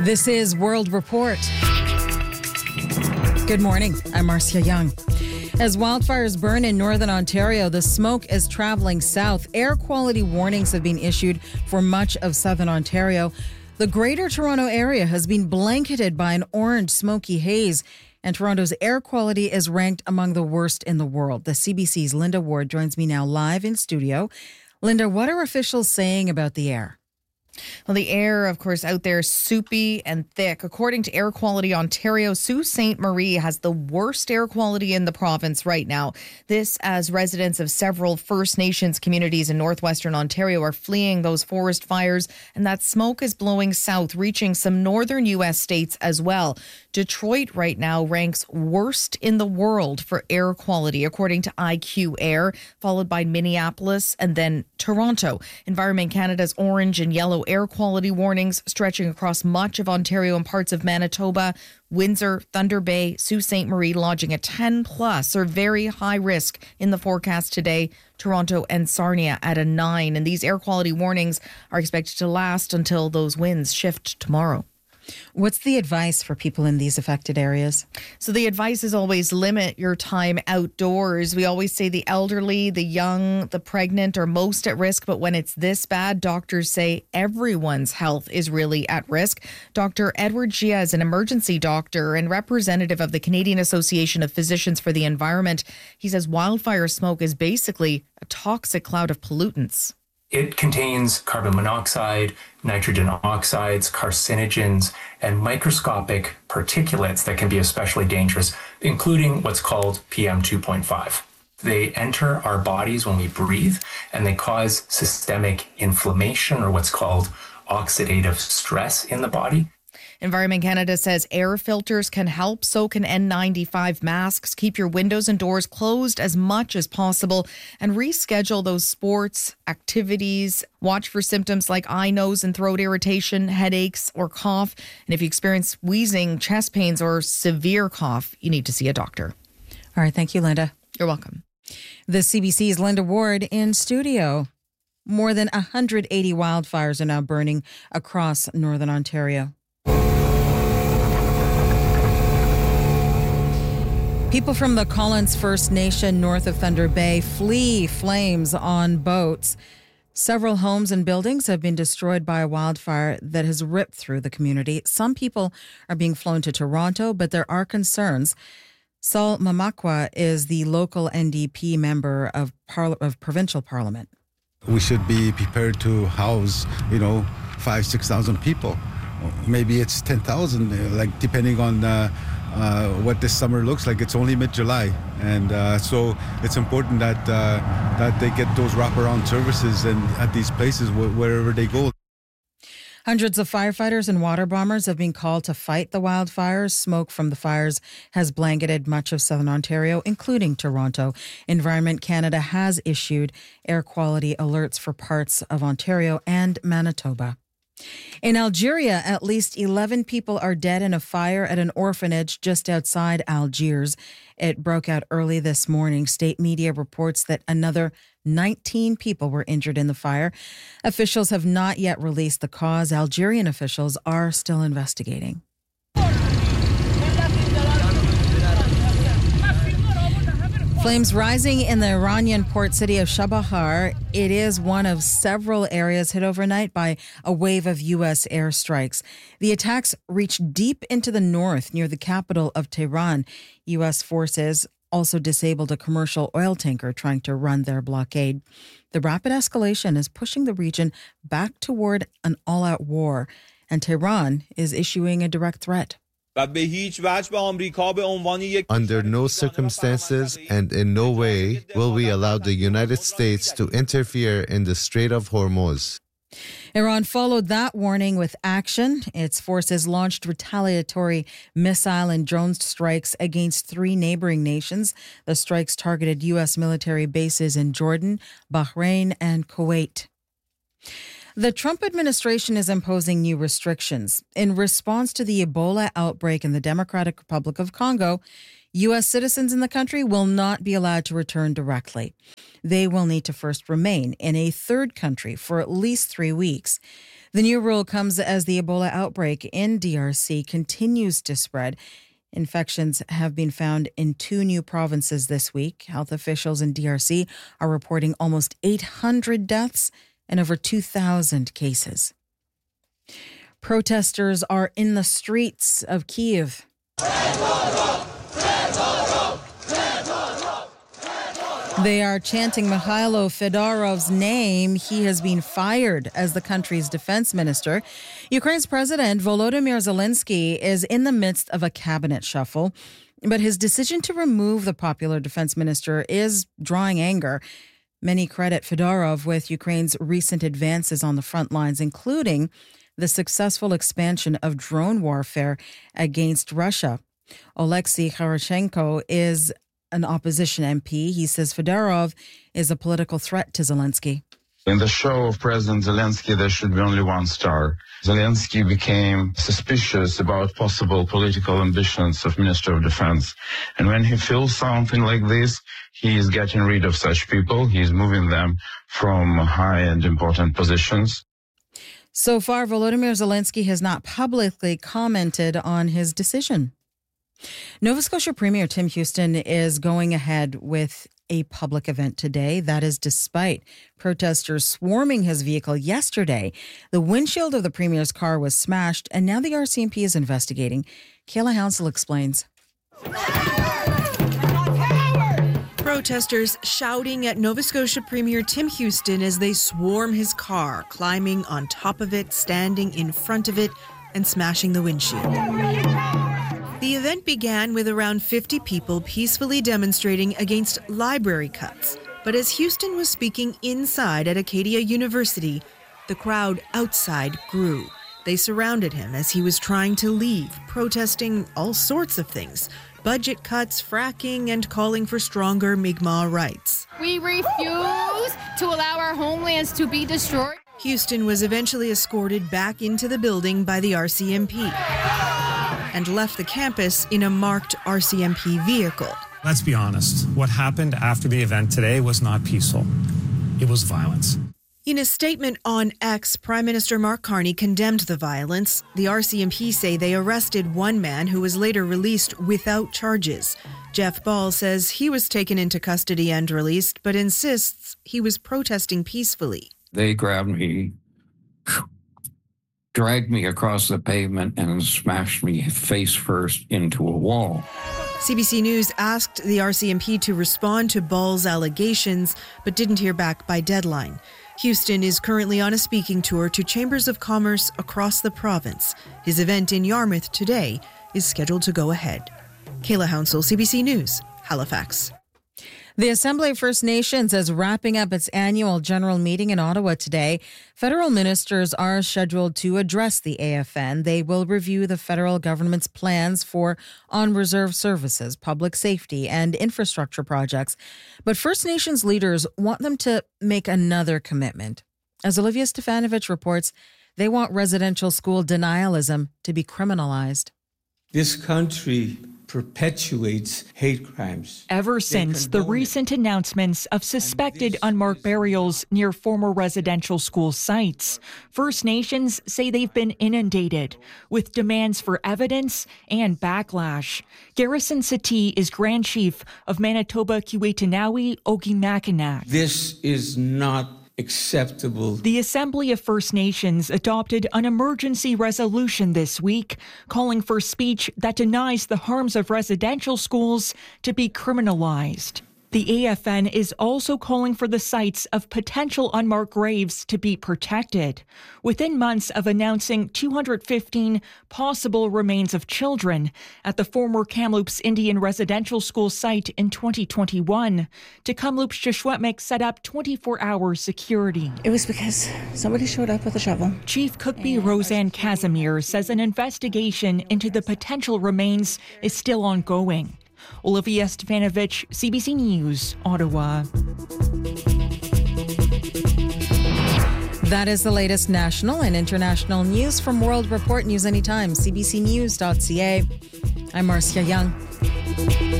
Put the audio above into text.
This is World Report. Good morning. I'm Marcia Young. As wildfires burn in northern Ontario, the smoke is traveling south. Air quality warnings have been issued for much of southern Ontario. The Greater Toronto Area has been blanketed by an orange smoky haze, and Toronto's air quality is ranked among the worst in the world. The CBC's Linda Ward joins me now live in studio. Linda, what are officials saying about the air? Well, the air, of course, out there is soupy and thick. According to Air Quality Ontario, Sault Ste. Marie has the worst air quality in the province right now. This as residents of several First Nations communities in northwestern Ontario are fleeing those forest fires, and that smoke is blowing south, reaching some northern U.S. states as well. Detroit right now ranks worst in the world for air quality, according to IQ Air, followed by Minneapolis and then Toronto. Environment Canada's orange and yellow air quality warnings stretching across much of Ontario and parts of Manitoba. Windsor, Thunder Bay, Sault Ste. Marie lodging a 10 plus or very high risk in the forecast today. Toronto and Sarnia at a 9. And these air quality warnings are expected to last until those winds shift tomorrow. What's the advice for people in these affected areas? So the advice is always limit your time outdoors. We always say the elderly, the young, the pregnant are most at risk. But when it's this bad, doctors say everyone's health is really at risk. Dr. Edward Gia is an emergency doctor and representative of the Canadian Association of Physicians for the Environment. He says wildfire smoke is basically a toxic cloud of pollutants. It contains carbon monoxide, nitrogen oxides, carcinogens, and microscopic particulates that can be especially dangerous, including what's called PM 2.5. They enter our bodies when we breathe, and they cause systemic inflammation or what's called oxidative stress in the body. Environment Canada says air filters can help, so can N95 masks. Keep your windows and doors closed as much as possible and reschedule those sports, activities. Watch for symptoms like eye, nose, and throat irritation, headaches, or cough. And if you experience wheezing, chest pains, or severe cough, you need to see a doctor. All right. Thank you, Linda. You're welcome. The CBC's Linda Ward in studio. More than 180 wildfires are now burning across northern Ontario. People from the Collins First Nation north of Thunder Bay flee flames on boats. Several homes and buildings have been destroyed by a wildfire that has ripped through the community. Some people are being flown to Toronto, but there are concerns. Saul Mamakwa is the local NDP member of provincial parliament. We should be prepared to house, 5,000-6,000 people. Maybe it's 10,000, depending on what this summer looks like. It's only mid-July, and so it's important that they get those wraparound services and at these places wherever they go. Hundreds of firefighters and water bombers have been called to fight the wildfires. Smoke from the fires has blanketed much of southern Ontario, including Toronto. Environment Canada has issued air quality alerts for parts of Ontario and Manitoba. In Algeria, at least 11 people are dead in a fire at an orphanage just outside Algiers. It broke out early this morning. State media reports that another 19 people were injured in the fire. Officials have not yet released the cause. Algerian officials are still investigating. Flames rising in the Iranian port city of Chabahar. It is one of several areas hit overnight by a wave of U.S. airstrikes. The attacks reached deep into the north near the capital of Tehran. U.S. forces also disabled a commercial oil tanker trying to run their blockade. The rapid escalation is pushing the region back toward an all-out war, and Tehran is issuing a direct threat. Under no circumstances and in no way will we allow the United States to interfere in the Strait of Hormuz. Iran followed that warning with action. Its forces launched retaliatory missile and drone strikes against 3 neighboring nations. The strikes targeted U.S. military bases in Jordan, Bahrain, and Kuwait. The Trump administration is imposing new restrictions. In response to the Ebola outbreak in the Democratic Republic of Congo, U.S. citizens in the country will not be allowed to return directly. They will need to first remain in a third country for at least 3 weeks. The new rule comes as the Ebola outbreak in DRC continues to spread. Infections have been found in 2 new provinces this week. Health officials in DRC are reporting almost 800 deaths and over 2,000 cases. Protesters are in the streets of Kyiv. They are chanting Mikhailo Fedorov's name. He has been fired as the country's defense minister. Ukraine's President Volodymyr Zelensky is in the midst of a cabinet shuffle, but his decision to remove the popular defense minister is drawing anger. Many credit Fedorov with Ukraine's recent advances on the front lines, including the successful expansion of drone warfare against Russia. Oleksiy Kharashenko is an opposition MP. He says Fedorov is a political threat to Zelensky. In the show of President Zelensky, there should be only one star. Zelensky became suspicious about possible political ambitions of Minister of Defense. And when he feels something like this, he is getting rid of such people. He is moving them from high and important positions. So far, Volodymyr Zelensky has not publicly commented on his decision. Nova Scotia Premier Tim Houston is going ahead with a public event today. That is despite protesters swarming his vehicle yesterday. The windshield of the Premier's car was smashed, and now the RCMP is investigating. Kayla Hounsell explains. Protesters shouting at Nova Scotia Premier Tim Houston as they swarm his car, climbing on top of it, standing in front of it, and smashing the windshield. The event began with around 50 people peacefully demonstrating against library cuts. But as Houston was speaking inside at Acadia University, the crowd outside grew. They surrounded him as he was trying to leave, protesting all sorts of things: budget cuts, fracking, and calling for stronger Mi'kmaq rights. We refuse to allow our homelands to be destroyed. Houston was eventually escorted back into the building by the RCMP and left the campus in a marked RCMP vehicle. Let's be honest. What happened after the event today was not peaceful. It was violence. In a statement on X, Prime Minister Mark Carney condemned the violence. The RCMP say they arrested one man who was later released without charges. Jeff Ball says he was taken into custody and released, but insists he was protesting peacefully. They grabbed me, dragged me across the pavement, and smashed me face first into a wall. CBC News asked the RCMP to respond to Ball's allegations, but didn't hear back by deadline. Houston is currently on a speaking tour to chambers of commerce across the province. His event in Yarmouth today is scheduled to go ahead. Kayla Hounsell, CBC News, Halifax. The Assembly of First Nations is wrapping up its annual general meeting in Ottawa today. Federal ministers are scheduled to address the AFN. They will review the federal government's plans for on-reserve services, public safety, and infrastructure projects. But First Nations leaders want them to make another commitment. As Olivia Stefanovich reports, they want residential school denialism to be criminalized. This country perpetuates hate crimes. Ever since the recent announcements of suspected unmarked burials near former residential school sites, First Nations say they've been inundated with demands for evidence and backlash. Garrison Satie is Grand Chief of Manitoba Kiwetinawi Ogimakinak. This is not acceptable. The Assembly of First Nations adopted an emergency resolution this week calling for speech that denies the harms of residential schools to be criminalized. The AFN is also calling for the sites of potential unmarked graves to be protected, within months of announcing 215 possible remains of children at the former Kamloops Indian Residential School site in 2021. To Kamloops Shishwetmik set up 24-hour security. It was because somebody showed up with a shovel. Chief Cookbee Roseanne Casimir says an investigation into the potential remains is still ongoing. Olivia Stefanovich, CBC News, Ottawa. That is the latest national and international news from World Report News Anytime, cbcnews.ca. I'm Marcia Young.